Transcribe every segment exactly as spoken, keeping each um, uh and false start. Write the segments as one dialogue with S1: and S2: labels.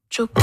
S1: Joking.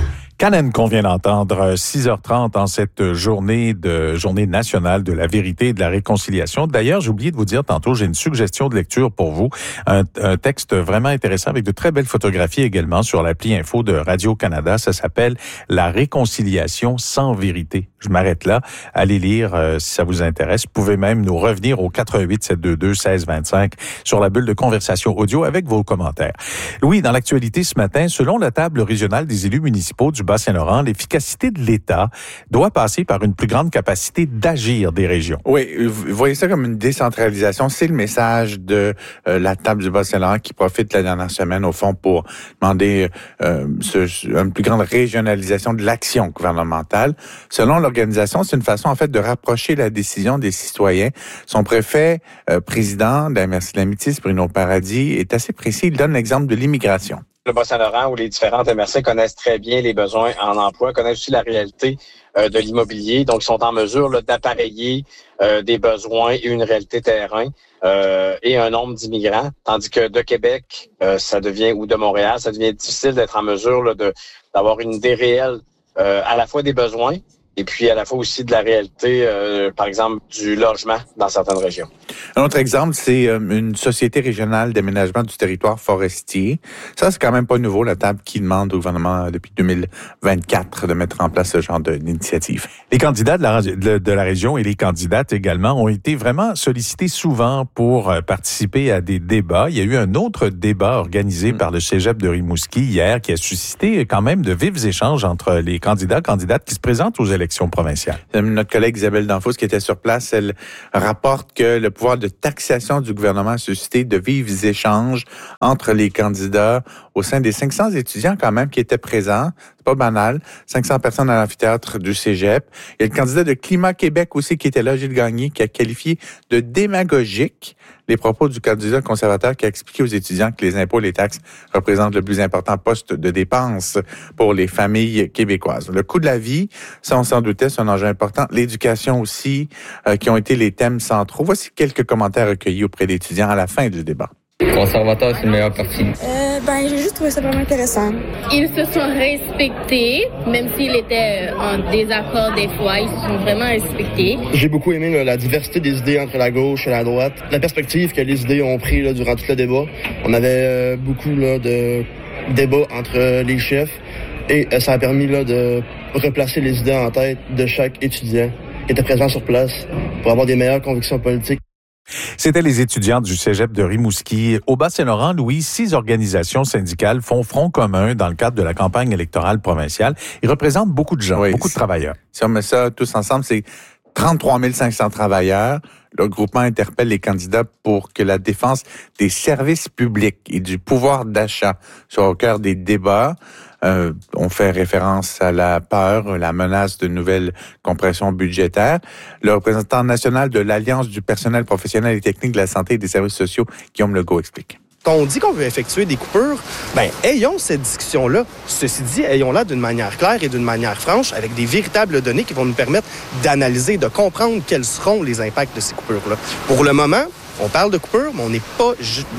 S2: Canen qu'on vient d'entendre, six heures trente en cette journée de journée nationale de la vérité et de la réconciliation. D'ailleurs, j'ai oublié de vous dire tantôt, j'ai une suggestion de lecture pour vous. Un, un texte vraiment intéressant avec de très belles photographies également sur l'appli info de Radio-Canada. Ça s'appelle « La réconciliation sans vérité ». Je m'arrête là. Allez lire euh, si ça vous intéresse. Vous pouvez même nous revenir au quatre un huit sept deux deux seize vingt-cinq sur la bulle de conversation audio avec vos commentaires. Louis, dans l'actualité ce matin, selon la table régionale des élus municipaux du Bas-Saint-Laurent, l'efficacité de l'État doit passer par une plus grande capacité d'agir des régions.
S3: Oui, vous voyez ça comme une décentralisation. C'est le message de euh, la table du Bas-Saint-Laurent qui profite la dernière semaine, au fond, pour demander euh, ce, une plus grande régionalisation de l'action gouvernementale. Selon l'organisation, c'est une façon, en fait, de rapprocher la décision des citoyens. Son préfet, euh, président de la M R C de l'Amitié, Bruno Paradis, est assez précis. Il donne l'exemple de l'immigration.
S4: Le Bas-Saint-Laurent, où les différentes M R C connaissent très bien les besoins en emploi, connaissent aussi la réalité euh, de l'immobilier, donc ils sont en mesure là, d'appareiller euh, des besoins et une réalité terrain euh, et un nombre d'immigrants, tandis que de Québec, euh, ça devient ou de Montréal, ça devient difficile d'être en mesure là, de d'avoir une idée réelle euh, à la fois des besoins et puis à la fois aussi de la réalité, euh, par exemple, du logement dans certaines régions.
S3: Un autre exemple, c'est euh, une société régionale d'aménagement du territoire forestier. Ça, c'est quand même pas nouveau, la table qui demande au gouvernement euh, depuis deux mille vingt-quatre de mettre en place ce genre de, d'initiative.
S2: Les candidats de la, de, de la région et les candidates également ont été vraiment sollicités souvent pour euh, participer à des débats. Il y a eu un autre débat organisé mmh. par le Cégep de Rimouski hier qui a suscité quand même de vifs échanges entre les candidats candidates qui se présentent aux élections provinciales.
S3: Notre collègue Isabelle Danfous, qui était sur place, elle rapporte que le pouvoir de taxation du gouvernement a suscité de vifs échanges entre les candidats au sein des cinq cents étudiants quand même qui étaient présents. C'est pas banal. cinq cents personnes à l'amphithéâtre du Cégep. Il y a le candidat de Climat Québec aussi qui était là, Gilles Gagné, qui a qualifié de démagogique les propos du candidat conservateur qui a expliqué aux étudiants que les impôts et les taxes représentent le plus important poste de dépenses pour les familles québécoises. Le coût de la vie, ça on s'en doutait, c'est un enjeu important. L'éducation aussi, euh, qui ont été les thèmes centraux. Voici quelques commentaires recueillis auprès d'étudiants à la fin du débat.
S5: Conservateur, c'est le meilleur parti.
S6: Euh, ben, j'ai juste trouvé ça vraiment intéressant.
S7: Ils se sont respectés, même s'ils étaient en désaccord des fois, ils se sont vraiment respectés.
S8: J'ai beaucoup aimé là, la diversité des idées entre la gauche et la droite, la perspective que les idées ont pris là, durant tout le débat. On avait euh, beaucoup là, de débats entre les chefs et euh, ça a permis là, de replacer les idées en tête de chaque étudiant qui était présent sur place pour avoir des meilleures convictions politiques.
S2: C'était les étudiants du Cégep de Rimouski. Au Bas-Saint-Laurent, Louis, six organisations syndicales font front commun dans le cadre de la campagne électorale provinciale. Ils représentent beaucoup de gens, oui, beaucoup de travailleurs.
S3: Si on met ça tous ensemble, c'est trente-trois mille cinq cents travailleurs. Le groupement interpelle les candidats pour que la défense des services publics et du pouvoir d'achat soit au cœur des débats. Euh, on fait référence à la peur, la menace de nouvelles compressions budgétaires. Le représentant national de l'Alliance du personnel professionnel et technique de la santé et des services sociaux, Guillaume Legault, explique.
S9: Quand on dit qu'on veut effectuer des coupures, ben ayons cette discussion-là. Ceci dit, ayons-la d'une manière claire et d'une manière franche, avec des véritables données qui vont nous permettre d'analyser, de comprendre quels seront les impacts de ces coupures-là. Pour le moment, on parle de coupures, mais on n'est pas...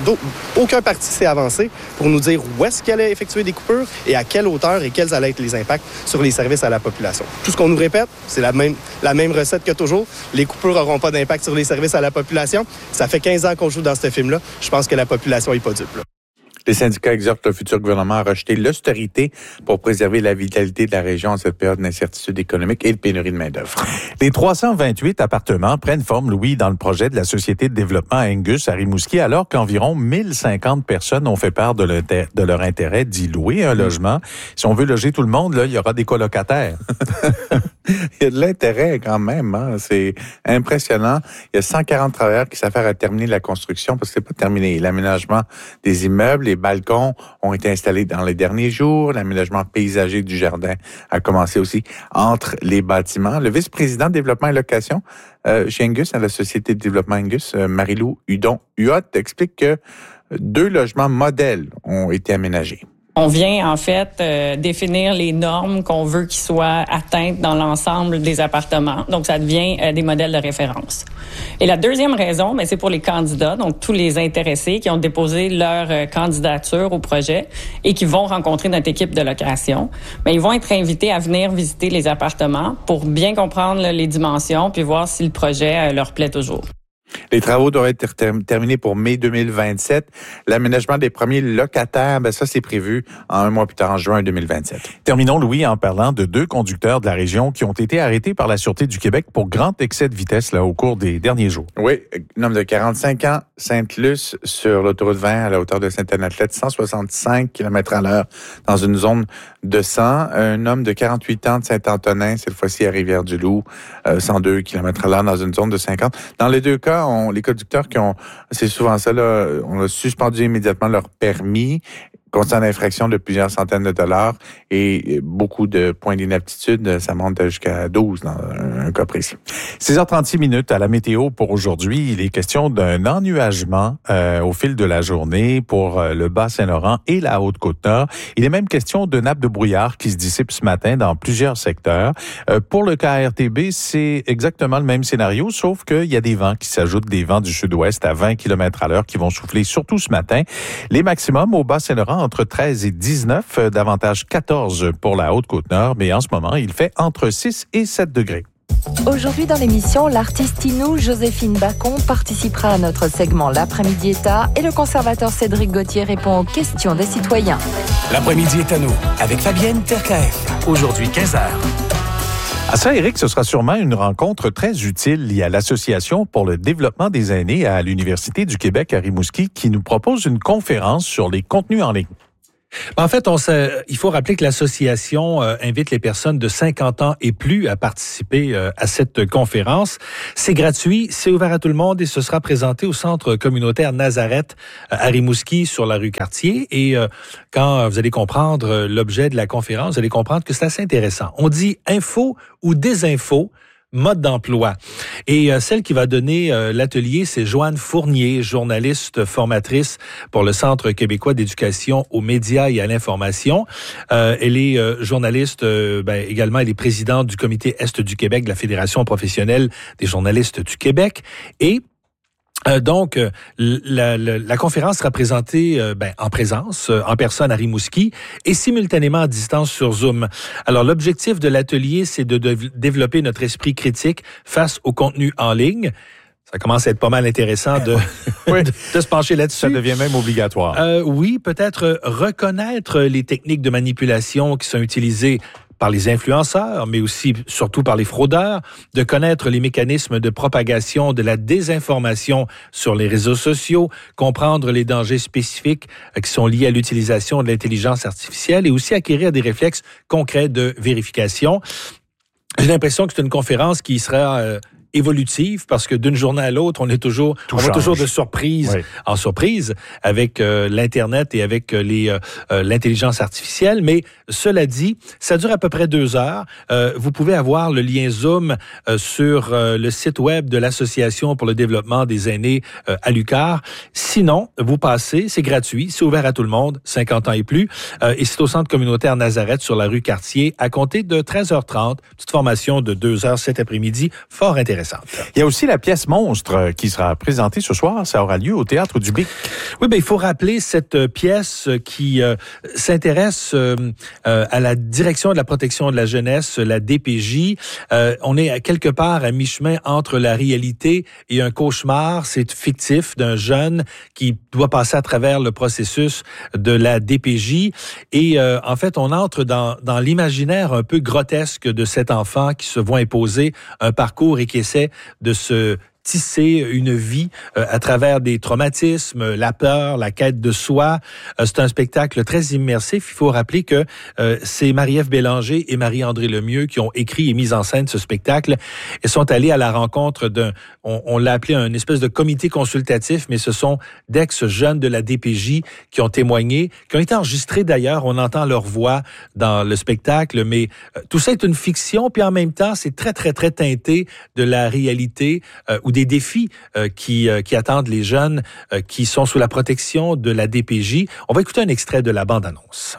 S9: Aucun parti s'est avancé pour nous dire où est-ce qu'il allait effectuer des coupures et à quelle hauteur et quels allaient être les impacts sur les services à la population. Tout ce qu'on nous répète, c'est la même, la même recette que toujours. Les coupures n'auront pas d'impact sur les services à la population. Ça fait quinze ans qu'on joue dans ce film-là. Je pense que la population n'est pas dupe, là.
S3: Les syndicats exhortent le futur gouvernement à rejeter l'austérité pour préserver la vitalité de la région en cette période d'incertitude économique et de pénurie de main-d'œuvre.
S2: Les trois cent vingt-huit appartements prennent forme, Louis, dans le projet de la Société de développement Angus à Rimouski, alors qu'environ mille cinquante personnes ont fait part de, de leur intérêt d'y louer un logement. Si on veut loger tout le monde, là, il y aura des colocataires.
S3: Il y a de l'intérêt quand même, hein? C'est impressionnant. Il y a cent quarante travailleurs qui s'affairent à terminer la construction parce que c'est pas terminé. L'aménagement des immeubles, les balcons ont été installés dans les derniers jours. L'aménagement paysager du jardin a commencé aussi entre les bâtiments. Le vice-président de développement et location euh, chez Angus, à la Société de développement Angus, euh, Marie-Lou Hudon-Huot, explique que deux logements modèles ont été aménagés.
S1: On vient en fait euh, définir les normes qu'on veut qu'ils soient atteintes dans l'ensemble des appartements. Donc, ça devient euh, des modèles de référence. Et la deuxième raison, ben, c'est pour les candidats, donc tous les intéressés qui ont déposé leur euh, candidature au projet et qui vont rencontrer notre équipe de location. Ben, ils vont être invités à venir visiter les appartements pour bien comprendre là, les dimensions puis voir si le projet euh, leur plaît toujours.
S3: Les travaux doivent être ter- terminés pour mai deux mille vingt-sept. L'aménagement des premiers locataires, ben ça, c'est prévu en un mois plus tard, en juin deux mille vingt-sept.
S2: Terminons, Louis, en parlant de deux conducteurs de la région qui ont été arrêtés par la Sûreté du Québec pour grand excès de vitesse là, au cours des derniers jours.
S3: Oui, un homme de quarante-cinq ans, Sainte-Luce, sur l'autoroute vingt à la hauteur de Sainte-Anne-Athlète, cent soixante-cinq kilomètres à l'heure dans une zone de cent. Un homme de quarante-huit ans de Saint-Antonin, cette fois-ci à Rivière-du-Loup, euh, cent deux kilomètres à l'heure dans une zone de cinquante. Dans les deux cas, on, les conducteurs qui ont, c'est souvent ça, là, on a suspendu immédiatement leur permis, constant d'infraction de plusieurs centaines de dollars et beaucoup de points d'inaptitude, ça monte jusqu'à douze dans un cas précis.
S2: six heures trente-six minutes à la météo pour aujourd'hui. Il est question d'un ennuagement euh, au fil de la journée pour euh, le Bas-Saint-Laurent et la Haute-Côte-Nord. Il est même question de nappes de brouillard qui se dissipent ce matin dans plusieurs secteurs. Euh, pour le K R T B, c'est exactement le même scénario, sauf qu'il y a des vents qui s'ajoutent, des vents du sud-ouest à vingt kilomètres à l'heure qui vont souffler surtout ce matin. Les maximums au Bas-Saint-Laurent entre treize et dix-neuf, davantage quatorze pour la Haute-Côte-Nord, mais en ce moment, il fait entre six et sept degrés.
S10: Aujourd'hui dans l'émission, l'artiste Inou, Joséphine Bacon, participera à notre segment L'après-midi État et le conservateur Cédric Gauthier répond aux questions des citoyens.
S11: L'après-midi est à nous, avec Fabienne Terkaef. Aujourd'hui, quinze heures.
S2: À ça, Éric, ce sera sûrement une rencontre très utile liée à l'Association pour le développement des aînés à l'Université du Québec à Rimouski qui nous propose une conférence sur les contenus en ligne.
S12: En fait, on se, il faut rappeler que l'association euh, invite les personnes de cinquante ans et plus à participer euh, à cette conférence. C'est gratuit, c'est ouvert à tout le monde et ce sera présenté au centre communautaire Nazareth euh, à Rimouski sur la rue Cartier. Et euh, quand vous allez comprendre euh, l'objet de la conférence, vous allez comprendre que c'est assez intéressant. On dit info ou désinfo, mode d'emploi. Et euh, celle qui va donner euh, l'atelier, c'est Joanne Fournier, journaliste formatrice pour le Centre québécois d'éducation aux médias et à l'information. Euh, elle est euh, journaliste, euh, ben, également elle est présidente du comité Est du Québec de la Fédération professionnelle des journalistes du Québec. Et Euh, donc, euh, la, la, la conférence sera présentée euh, ben, en présence, euh, en personne à Rimouski et simultanément à distance sur Zoom. Alors, l'objectif de l'atelier, c'est de, de développer notre esprit critique face au contenu en ligne. Ça commence à être pas mal intéressant de,
S2: oui.
S12: de, de se pencher là-dessus.
S2: Ça devient même obligatoire.
S12: Euh, oui, peut-être reconnaître les techniques de manipulation qui sont utilisées par les influenceurs, mais aussi surtout par les fraudeurs, de connaître les mécanismes de propagation de la désinformation sur les réseaux sociaux, comprendre les dangers spécifiques qui sont liés à l'utilisation de l'intelligence artificielle et aussi acquérir des réflexes concrets de vérification. J'ai l'impression que c'est une conférence qui sera euh, évolutive parce que d'une journée à l'autre, on est toujours, Tout on change. va toujours de surprise oui. en surprise avec euh, l'internet et avec euh, les euh, l'intelligence artificielle. Mais cela dit, ça dure à peu près deux heures. Euh, vous pouvez avoir le lien Zoom euh, sur euh, le site web de l'Association pour le développement des aînés euh, à l'U Q A R. Sinon, vous passez, c'est gratuit, c'est ouvert à tout le monde, cinquante ans et plus, euh, et c'est au centre communautaire Nazareth sur la rue Cartier à compter de treize heures trente. Petite formation de deux heures cet après-midi, fort intéressante.
S2: Il y a aussi la pièce Monstre qui sera présentée ce soir. Ça aura lieu au Théâtre du Bic.
S12: Oui, ben il faut rappeler cette pièce qui euh, s'intéresse euh, euh, à la direction de la protection de la jeunesse, la D P J. Euh, on est à quelque part à mi-chemin entre la réalité et un cauchemar. C'est fictif d'un jeune qui doit passer à travers le processus de la D P J. Et euh, en fait, on entre dans, dans l'imaginaire un peu grotesque de cet enfant qui se voit imposer un parcours et qui essaie de se tisser une vie euh, à travers des traumatismes, la peur, la quête de soi. Euh, c'est un spectacle très immersif. Il faut rappeler que euh, c'est Marie-Ève Bélanger et Marie-André Lemieux qui ont écrit et mis en scène ce spectacle et sont allés à la rencontre d'un, on, on l'a appelé un espèce de comité consultatif, mais ce sont d'ex-jeunes de la D P J qui ont témoigné, qui ont été enregistrés d'ailleurs. On entend leur voix dans le spectacle, mais euh, tout ça est une fiction, puis en même temps, c'est très, très, très teinté de la réalité euh, ou des défis euh, qui, euh, qui attendent les jeunes euh, qui sont sous la protection de la D P J. On va écouter un extrait de la bande-annonce.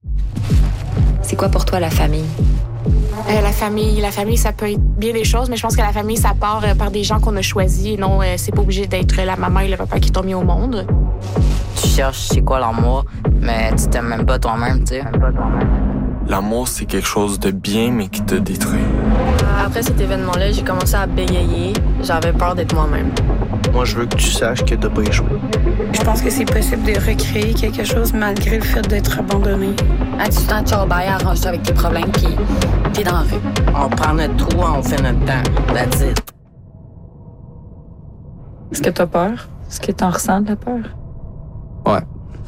S10: C'est quoi pour toi la famille?
S6: Euh, la famille, la famille, ça peut être bien des choses, mais je pense que la famille, ça part euh, par des gens qu'on a choisis. Non, euh, c'est pas obligé d'être la maman et le papa qui t'ont mis au monde.
S13: Tu cherches c'est quoi l'amour, mais tu t'aimes même pas toi-même, tu sais.
S14: L'amour, c'est quelque chose de bien, mais qui te détruit.
S7: Après cet événement-là, j'ai commencé à bégayer. J'avais peur d'être moi-même.
S9: Moi, je veux que tu saches que t'as pas échoué.
S6: Je pense que c'est possible de recréer quelque chose malgré le fait d'être abandonné.
S13: Ah, tu t'en ciao, bye, arrange-toi avec tes problèmes, puis t'es dans la rue. On prend notre trou, on fait notre temps. That's it.
S1: Est-ce que t'as peur? Est-ce que t'en ressens de la peur?
S9: Ouais.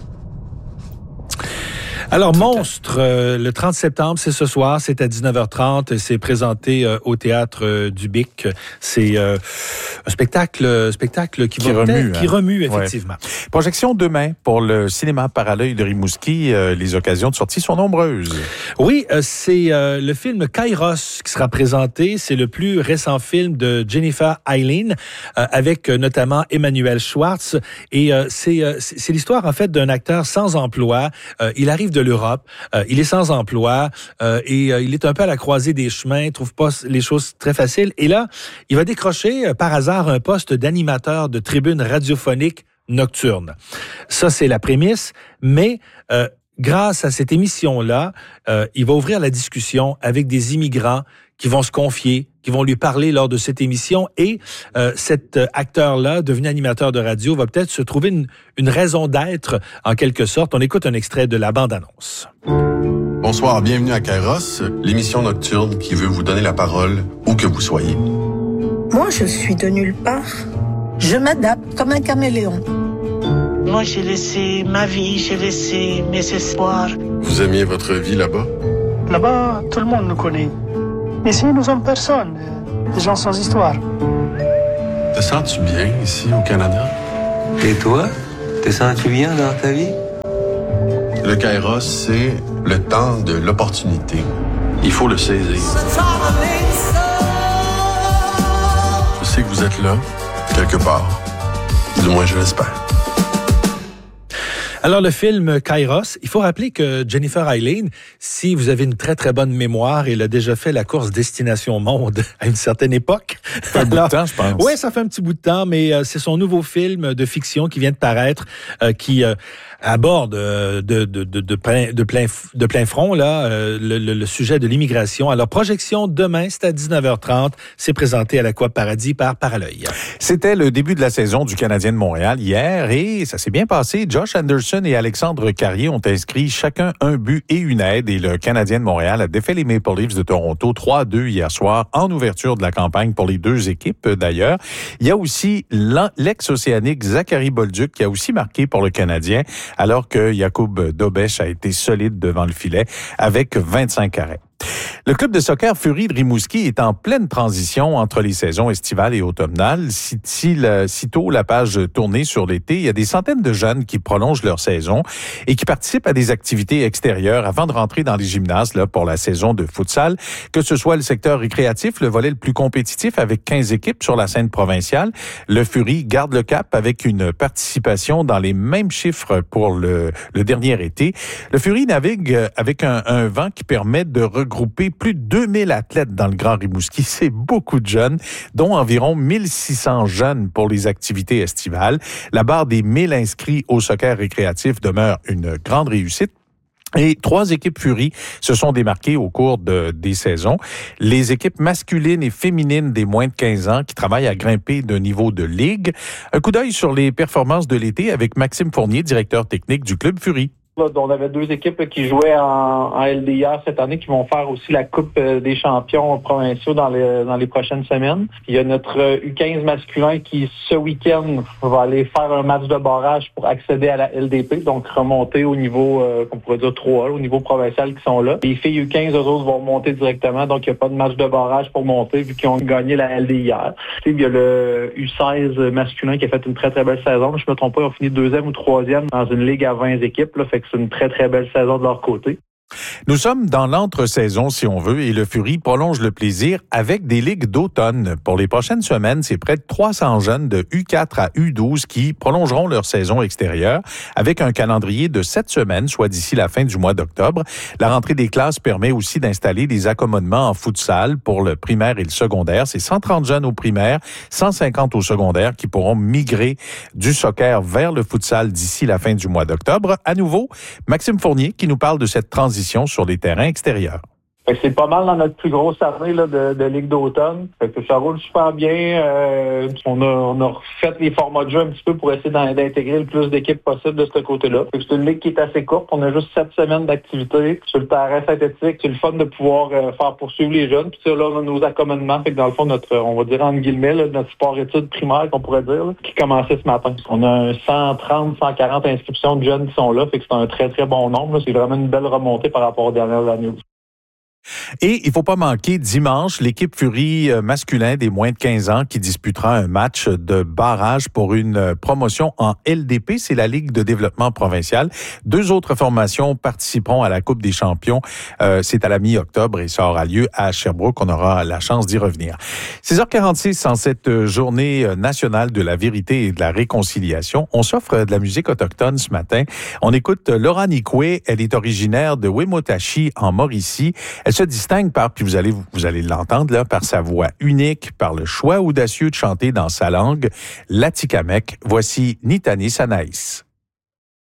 S12: Alors, Monstre, euh, le trente septembre, c'est ce soir, c'est à dix-neuf heures trente, c'est présenté euh, au Théâtre euh, du Bic. C'est euh, un spectacle spectacle qui,
S2: qui
S12: va
S2: remue,
S12: qui
S2: hein?
S12: remue effectivement.
S2: Ouais. Projection demain pour le cinéma Parallèle de Rimouski. Euh, les occasions de sortie sont nombreuses.
S12: Oui, euh, c'est euh, le film Kairos qui sera présenté. C'est le plus récent film de Jennifer Eileen, euh, avec euh, notamment Emmanuel Schwartz. Et euh, c'est, euh, c'est, c'est l'histoire, en fait, d'un acteur sans emploi. Euh, il arrive de l'Europe, euh, il est sans emploi euh, et euh, il est un peu à la croisée des chemins, il trouve pas les choses très faciles. Et là, il va décrocher euh, par hasard un poste d'animateur de tribune radiophonique nocturne. Ça, c'est la prémisse, mais euh, grâce à cette émission-là, euh, il va ouvrir la discussion avec des immigrants qui vont se confier, qui vont lui parler lors de cette émission. Et euh, cet acteur-là, devenu animateur de radio, va peut-être se trouver une, une raison d'être, en quelque sorte. On écoute un extrait de la bande-annonce.
S15: Bonsoir, bienvenue à Kairos, l'émission nocturne qui veut vous donner la parole où que vous soyez.
S16: Moi, je suis de nulle part. Je m'adapte comme un caméléon.
S17: Moi, j'ai laissé ma vie, j'ai laissé mes espoirs.
S15: Vous aimiez votre vie là-bas?
S17: Là-bas, tout le monde nous connaît. Ici, nous sommes personne, des gens sans histoire.
S15: Te sens-tu bien ici au Canada?
S18: Et toi? Te sens-tu bien dans ta vie?
S15: Le Kairos, c'est le temps de l'opportunité. Il faut le saisir. Je sais que vous êtes là, quelque part. Du moins, je l'espère.
S12: Alors, le film Kairos, il faut rappeler que Jennifer Eileen, si vous avez une très, très bonne mémoire, elle a déjà fait la course Destination Monde à une certaine époque.
S2: Ça fait un bout de temps, je pense.
S12: Oui, ça fait un petit bout de temps, mais euh, c'est son nouveau film de fiction qui vient de paraître, euh, qui euh, aborde euh, de, de, de, de, plein, de, plein, de plein front là, euh, le, le, le sujet de l'immigration. Alors, projection demain, c'est à dix-neuf heures trente. C'est présenté à l'Aqua Paradis par Parallèle.
S2: C'était le début de la saison du Canadien de Montréal hier et ça s'est bien passé. Josh Anderson et Alexandre Carrier ont inscrit chacun un but et une aide et le Canadien de Montréal a défait les Maple Leafs de Toronto trois à deux hier soir en ouverture de la campagne pour les deux équipes d'ailleurs. Il y a aussi l'ex-océanique Zachary Bolduc qui a aussi marqué pour le Canadien alors que Jakub Dobeš a été solide devant le filet avec vingt-cinq arrêts. Le club de soccer Fury de Rimouski est en pleine transition entre les saisons estivales et automnales. Sitôt la page tournée sur l'été, il y a des centaines de jeunes qui prolongent leur saison et qui participent à des activités extérieures avant de rentrer dans les gymnases là, pour la saison de futsal, que ce soit le secteur récréatif, le volet le plus compétitif avec quinze équipes sur la scène provinciale. Le Fury garde le cap avec une participation dans les mêmes chiffres pour le, le dernier été. Le Fury navigue avec un, un vent qui permet de regrouper plus de deux mille athlètes dans le Grand Rimouski. C'est beaucoup de jeunes, dont environ mille six cents jeunes pour les activités estivales. La barre des mille inscrits au soccer récréatif demeure une grande réussite. Et trois équipes Fury se sont démarquées au cours de, des saisons. Les équipes masculines et féminines des moins de quinze ans qui travaillent à grimper d'un niveau de ligue. Un coup d'œil sur les performances de l'été avec Maxime Fournier, directeur technique du club Fury.
S19: On avait deux équipes là, qui jouaient en, en L D I R cette année, qui vont faire aussi la Coupe des champions provinciaux dans les, dans les prochaines semaines. Il y a notre U quinze masculin qui, ce week-end, va aller faire un match de barrage pour accéder à la L D P, donc remonter au niveau, euh, qu'on pourrait dire trois A, au niveau provincial qui sont là. Les filles U quinze, eux autres, vont monter directement, donc il n'y a pas de match de barrage pour monter, vu qu'ils ont gagné la L D I R. Il y a le U seize masculin qui a fait une très, très belle saison. Je me trompe pas, ils ont fini deuxième ou troisième dans une ligue à vingt équipes, là, fait c'est une très, très belle saison de leur côté.
S2: Nous sommes dans l'entre-saison, si on veut, et le Fury prolonge le plaisir avec des ligues d'automne. Pour les prochaines semaines, c'est près de trois cents jeunes de U quatre à U douze qui prolongeront leur saison extérieure avec un calendrier de sept semaines, soit d'ici la fin du mois d'octobre. La rentrée des classes permet aussi d'installer des accommodements en futsal pour le primaire et le secondaire. C'est cent trente jeunes au primaire, cent cinquante au secondaire qui pourront migrer du soccer vers le futsal d'ici la fin du mois d'octobre. À nouveau, Maxime Fournier qui nous parle de cette transition sur les terrains extérieurs.
S19: Fait que c'est pas mal dans notre plus grosse année là, de, de Ligue d'automne. Fait que ça roule super bien. Euh, on a on a refait les formats de jeu un petit peu pour essayer d'intégrer le plus d'équipes possible de ce côté-là. Fait que c'est une ligue qui est assez courte. On a juste sept semaines d'activité sur le terrain synthétique. C'est le fun de pouvoir euh, faire poursuivre les jeunes. Puis là, on a nos accommodements. Fait que dans le fond, notre, on va dire entre guillemets, là, notre sport-études primaire, qu'on pourrait dire, là, qui commençait ce matin. On a un cent trente, cent quarante inscriptions de jeunes qui sont là. Fait que c'est un très, très bon nombre. Là. C'est vraiment une belle remontée par rapport aux dernières années.
S2: Et il faut pas manquer dimanche l'équipe Fury masculin des moins de quinze ans qui disputera un match de barrage pour une promotion en L D P, c'est la Ligue de développement provincial. Deux autres formations participeront à la Coupe des champions. Euh, c'est à la mi-octobre et ça aura lieu à Sherbrooke. On aura la chance d'y revenir. six heures quarante-six en cette journée nationale de la vérité et de la réconciliation. On s'offre de la musique autochtone ce matin. On écoute Laura Nikwe. Elle est originaire de Wemotachi en Mauricie. Elle se distingue par, puis vous allez vous allez l'entendre là, par sa voix unique, par le choix audacieux de chanter dans sa langue, l'Atikamekw. Voici Nitani Sanaïs.